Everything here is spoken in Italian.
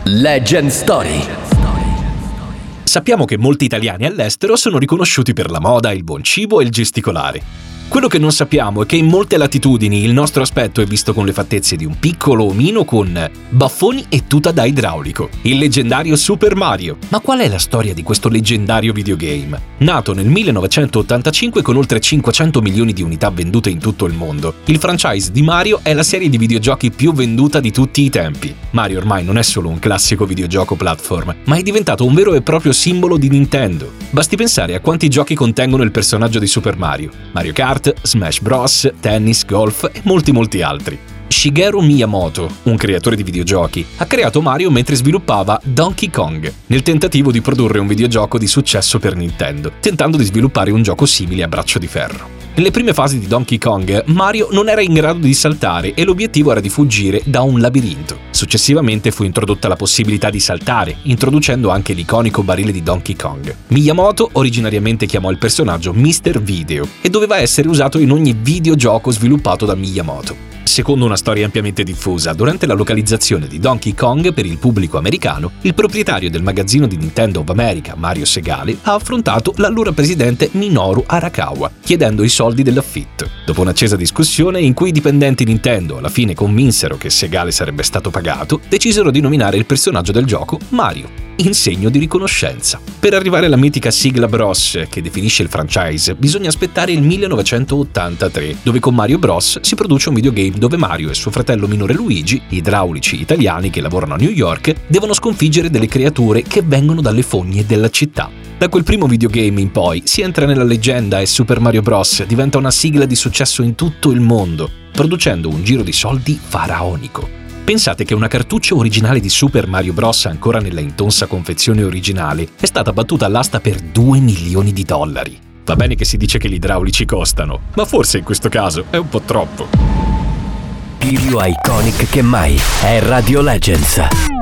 Legend Story. Sappiamo che molti italiani all'estero sono riconosciuti per la moda, il buon cibo e il gesticolare. Quello che non sappiamo è che in molte latitudini il nostro aspetto è visto con le fattezze di un piccolo omino con baffoni e tuta da idraulico, il leggendario Super Mario. Ma qual è la storia di questo leggendario videogame? Nato nel 1985 con oltre 500 milioni di unità vendute in tutto il mondo, il franchise di Mario è la serie di videogiochi più venduta di tutti i tempi. Mario ormai non è solo un classico videogioco platform, ma è diventato un vero e proprio simbolo di Nintendo. Basti pensare a quanti giochi contengono il personaggio di Super Mario: Mario Kart, Smash Bros, tennis, golf e molti altri. Shigeru Miyamoto, un creatore di videogiochi, ha creato Mario mentre sviluppava Donkey Kong, nel tentativo di produrre un videogioco di successo per Nintendo, tentando di sviluppare un gioco simile a braccio di ferro. Nelle prime fasi di Donkey Kong, Mario non era in grado di saltare e l'obiettivo era di fuggire da un labirinto. Successivamente fu introdotta la possibilità di saltare, introducendo anche l'iconico barile di Donkey Kong. Miyamoto originariamente chiamò il personaggio Mr. Video e doveva essere usato in ogni videogioco sviluppato da Miyamoto. Secondo una storia ampiamente diffusa, durante la localizzazione di Donkey Kong per il pubblico americano, il proprietario del magazzino di Nintendo of America, Mario Segale, ha affrontato l'allora presidente Minoru Arakawa, chiedendo i soldi dell'affitto. Dopo un'accesa discussione in cui i dipendenti Nintendo alla fine convinsero che Segale sarebbe stato pagato, decisero di nominare il personaggio del gioco Mario, in segno di riconoscenza. Per arrivare alla mitica sigla Bros che definisce il franchise, bisogna aspettare il 1983, dove con Mario Bros si produce un videogame dove Mario e suo fratello minore Luigi, idraulici italiani che lavorano a New York, devono sconfiggere delle creature che vengono dalle fogne della città. Da quel primo videogame in poi si entra nella leggenda e Super Mario Bros diventa una sigla di successo in tutto il mondo, producendo un giro di soldi faraonico. Pensate che una cartuccia originale di Super Mario Bros. Ancora nella intonsa confezione originale è stata battuta all'asta per $2 milioni. Va bene che si dice che gli idraulici costano, ma forse in questo caso è un po' troppo. Più iconic che mai è Radio Legends.